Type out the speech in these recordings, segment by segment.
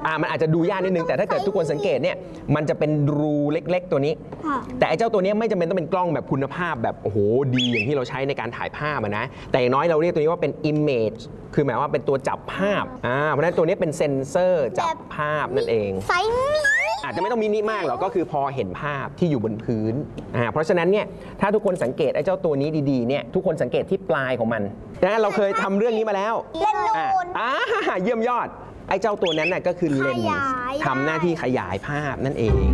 มันอาจจะดูยากนิดนึงแต่ถ้าเกิดทุกคนสังเกตเนี่ยมันจะเป็นรูเล็กๆตัวนี้แต่ไอ้เจ้าตัวนี้ไม่จำเป็นต้องเป็นกล้องแบบคุณภาพแบบโอ้โหดีอย่างที่เราใช้ในการถ่ายภาพนะแต่อย่างน้อยเราเรียกตัวนี้ว่าเป็น image คือหมายว่าเป็นตัวจับภาพเพราะฉะนั้นตัวนี้เป็นเซ็นเซอร์จับภาพนั่นเองไซส์มินิอาจจะไม่ต้องมินิมากหรอกก็คือพอเห็นภาพที่อยู่บนพื้นเพราะฉะนั้นเนี่ยถ้าทุกคนสังเกตไอ้เจ้าตัวนี้ดีๆเนี่ยทุกคนสังเกตที่ปลายของมันนะเราเคยทำเรื่องนี้มาแล้วเล่นนูนเยี่ยมยอดไอ้เจ้าตัวนั้นน่ะก็คือเลนส์ทำหน้าที่ขยายภาพนั่นเอง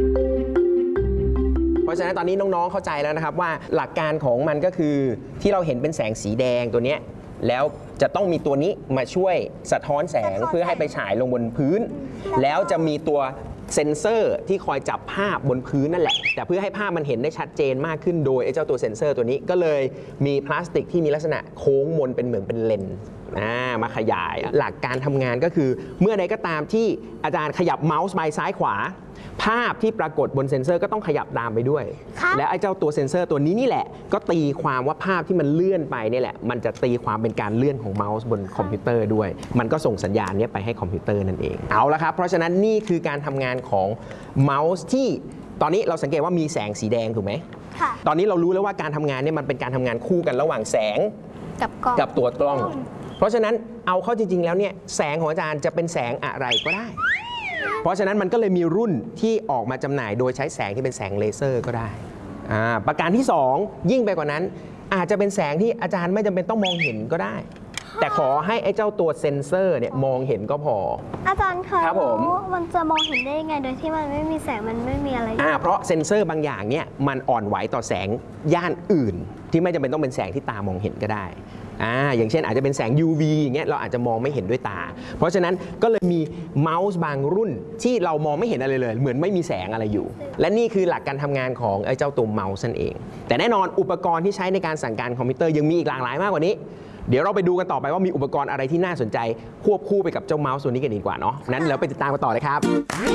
เพราะฉะนั้นตอนนี้น้องๆเข้าใจแล้วนะครับว่าหลักการของมันก็คือที่เราเห็นเป็นแสงสีแดงตัวนี้แล้วจะต้องมีตัวนี้มาช่วยสะท้อนแสงเพื่อให้ไปฉายลงบนพื้นแล้วจะมีตัวเซ็นเซอร์ที่คอยจับภาพบนพื้นนั่นแหละแต่เพื่อให้ภาพมันเห็นได้ชัดเจนมากขึ้นโดยไอ้เจ้าตัวเซ็นเซอร์ตัวนี้ก็เลยมีพลาสติกที่มีลักษณะโค้งมนเป็นเหมือนเป็นเลนส์มาขยายหลักการทำงานก็คือเมื่อใดก็ตามที่อาจารย์ขยับเมาส์ไปซ้ายขวาภาพที่ปรากฏบนเซ็นเซอร์ก็ต้องขยับตามไปด้วยและไอ้เจ้าตัวเซ็นเซอร์ตัวนี้นี่แหละก็ตีความว่าภาพที่มันเลื่อนไปนี่แหละมันจะตีความเป็นการเลื่อนของเมาส์บนคอมพิวเตอร์ด้วยมันก็ส่งสัญญาณนี้ไปให้คอมพิวเตอร์นั่นเองเอาละครับเพราะฉะนั้นนี่คือการทำงานของเมาส์ที่ตอนนี้เราสังเกตว่ามีแสงสีแดงถูกไหมตอนนี้เรารู้แล้วว่าการทำงานเนี่ยมันเป็นการทำงานคู่กันระหว่างแสงกับตัวกล้องเพราะฉะนั้นเอาเข้าจริงๆแล้วเนี่ยแสงของอาจารย์จะเป็นแสงอะไรก็ได้เพราะฉะนั้นมันก็เลยมีรุ่นที่ออกมาจำหน่ายโดยใช้แสงที่เป็นแสงเลเซอร์ก็ได้ประการที่2ยิ่งไปกว่านั้นอาจจะเป็นแสงที่อาจารย์ไม่จำเป็นต้องมองเห็นก็ได้แต่ขอให้ไอ้เจ้าตัวเซ็นเซอร์เนี่ยมองเห็นก็พออาจารย์คะครับผมมันจะมองเห็นได้ยังไงโดยที่มันไม่มีแสงมันไม่มีอะไรเพราะเซ็นเซอร์บางอย่างเนี่ยมันอ่อนไหวต่อแสงย่านอื่นที่ไม่จำเป็นต้องเป็นแสงที่ตามองเห็นก็ได้อย่างเช่นอาจจะเป็นแสง UV อย่างเงี้ยเราอาจจะมองไม่เห็นด้วยตาเพราะฉะนั้นก็เลยมีเมาส์บางรุ่นที่เรามองไม่เห็นอะไรเลยเหมือนไม่มีแสงอะไรอยู่และนี่คือหลักการทำงานของไอ้เจ้าตัวเมาส์นั่นเองแต่แน่นอนอุปกรณ์ที่ใช้ในการสั่งการคอมพิวเตอร์ยังมีอีกหลากหลายมากกว่านี้เดี๋ยวเราไปดูกันต่อไปว่ามีอุปกรณ์อะไรที่น่าสนใจควบคู่ไปกับเจ้าเมาส์ตัวนี้กันดีกว่าเนาะนั้นเราไปติดตามกันต่อเลยครับ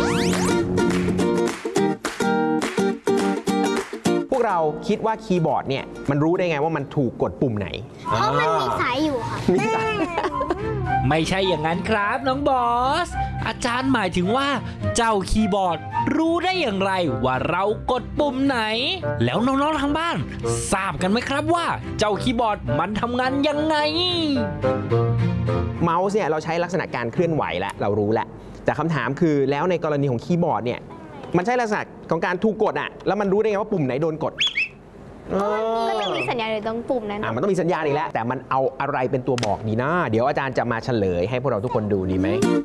พวกเราคิดว่าคีย์บอร์ดเนี่ยมันรู้ได้ไงว่ามันถูกกดปุ่มไหนเพราะมันมีสายอยู่ค่ะมีสายไม่ใช่อย่างนั้นครับน้องบอสอาจารย์หมายถึงว่าเจ้าคีย์บอร์ดรู้ได้อย่างไรว่าเรากดปุ่มไหนแล้วน้องๆทางบ้านทราบกันไหมครับว่าเจ้าคีย์บอร์ดมันทำงานยังไงเมาส์เนี่ยเราใช้ลักษณะการเคลื่อนไหวแล้วเรารู้แล้วแต่คำถามคือแล้วในกรณีของคีย์บอร์ดเนี่ยมันใช่ลักษณะของการถูกกดแล้วมันรู้ได้ไงว่าปุ่มไหนโดนกดก็ต้องมีสัญญาณอยู่ตรงปุ่มนั้นมันต้องมีสัญญาณอีกแล้วแต่มันเอาอะไรเป็นตัวบอกดีนะเดี๋ยวอาจารย์จะมาเฉลยให้พวกเราทุกคนดูดีไหม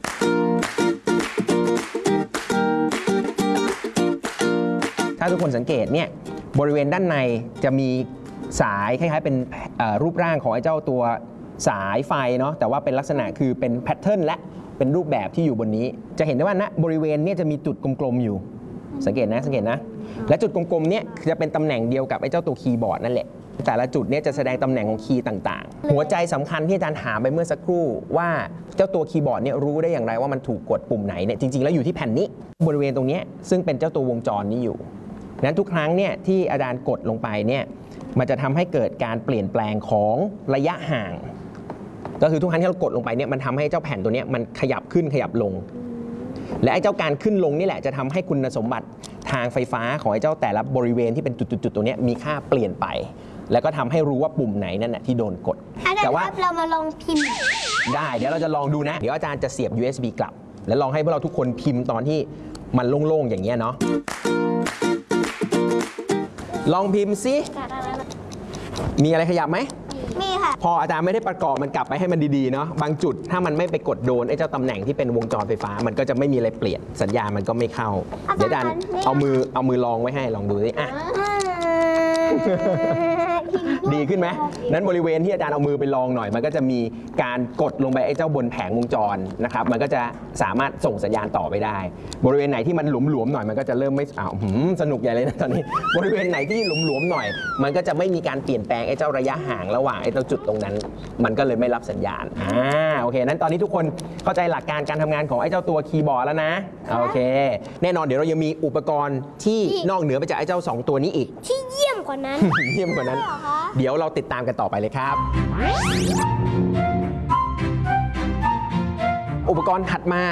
ถ้าทุกคนสังเกตเนี่ยบริเวณด้านในจะมีสายคล้ายๆเป็นรูปร่างของไอ้เจ้าตัวสายไฟเนาะแต่ว่าเป็นลักษณะคือเป็นแพทเทิร์นและเป็นรูปแบบที่อยู่บนนี้จะเห็นได้ว่าณบริเวณนี้จะมีจุดกลมๆอยู่สังเกตนะและจุดกลมๆเนี่ยจะเป็นตำแหน่งเดียวกับไอ้เจ้าตัวคีย์บอร์ดนั่นแหละแต่ละจุดเนี่ยจะแสดงตำแหน่งของคีย์ต่างๆหัวใจสำคัญที่อาจารย์ถามไปเมื่อสักครู่ว่าเจ้าตัวคีย์บอร์ดเนี่ยรู้ได้อย่างไรว่ามันถูกกดปุ่มไหนเนี่ยจริงๆแล้วอยู่ที่แผ่นนี้บริเวณตรงนี้ซึ่งเป็นเจ้าตัววงจรนี้อยู่นั้นทุกครั้งเนี่ยที่อาจารย์กดลงไปเนี่ยมันจะทำให้เกิดการเปลี่ยนแปลงของระยะห่างก็คือทุกครั้งที่เรากดลงไปเนี่ยมันทำให้เจ้าแผ่นตัวนี้มันขยับขึ้นขยับลงและไอ้เจ้าการขึ้นลงนี่แหละจะทำให้คุณสมบัติทางไฟฟ้าของไอ้เจ้าแต่ละบริเวณที่เป็นจุดๆตัวนี้มีค่าเปลี่ยนไปแล้วก็ทำให้รู้ว่าปุ่มไหนนั่นแหละที่โดนกดแต่ว่าเรามาลองพิมพ์ได้เดี๋ยวเราจะลองดูนะเดี๋ยวอาจารย์จะเสียบ USB กลับแล้วลองให้พวกเราทุกคนพิมพ์ตอนที่มันโล่งๆอย่างเงี้ยเนาะลองพิมพ์ซิมีอะไรขยับไหมมีค่ะพออาจารย์ไม่ได้ประกอบมันกลับไปให้มันดีๆเนาะบางจุดถ้ามันไม่ไปกดโดนไอ้เจ้าตำแหน่งที่เป็นวงจรไฟฟ้ามันก็จะไม่มีอะไรเปลี่ยนสัญญาณมันก็ไม่เข้าเดี๋ยวอาจารย์เอามือลองไว้ให้ลองดูสิดีขึ้นไหมนั้นบริเวณที่อาจารย์เอามือไปลองหน่อยมันก็จะมีการกดลงไปไอ้เจ้าบนแผงวงจรนะครับมันก็จะสามารถส่งสัญญาณต่อไปได้บริเวณไหนที่มันหลวมๆหน่อยมันก็จะเริ่มไม่สนุกใหญ่เลยนะตอนนี้บริเวณไหนที่หลวมๆหน่อยมันก็จะไม่มีการเปลี่ยนแปลงไอ้เจ้าระยะห่างระหว่างไอ้เจ้าจุดตรงนั้นมันก็เลยไม่รับสัญญาณโอเคนั้นตอนนี้ทุกคนเข้าใจหลักการการทำงานของไอ้เจ้าตัวคีย์บอร์ดแล้วนะโอเคแน่นอนเดี๋ยวเรายังมีอุปกรณ์ที่นอกเหนือไปจากไอ้เจ้า2ตัวนี้อีกที่เยี่ยมกว่านั้นเยี่ยมกว่านั้นเดี๋ยวเราติดตามกันต่อไปเลยครับอุปกรณ์ถัดมา